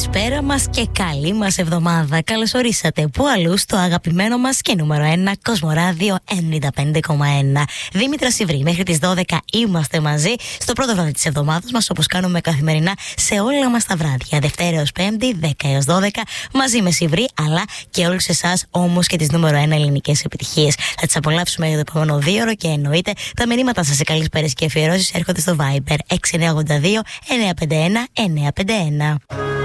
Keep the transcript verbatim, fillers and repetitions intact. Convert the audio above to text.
καλησπέρα μας και καλή μας εβδομάδα. Καλώς ορίσατε που αλλού στο αγαπημένο μας και νούμερο ένα Κοσμοράδιο ενενήντα πέντε κόμμα ένα. Δήμητρα Σιβρή, μέχρι τις δώδεκα είμαστε μαζί στο πρώτο βράδυ της εβδομάδας μας, όπως κάνουμε καθημερινά σε όλα μας τα βράδια. Δευτέρα έως Πέμπτη, δέκα έως δώδεκα, μαζί με Σιβρή, αλλά και όλους εσάς όμως και τις νούμερο ένα ελληνικές επιτυχίες. Θα τις απολαύσουμε για το επόμενο δύο ώρο και εννοείται τα μηνύματα σας σε καλησπέρες και αφιερώσεις έρχονται στο Viber έξι εννιά οκτώ δύο εννιά πέντε ένα εννιά πέντε ένα.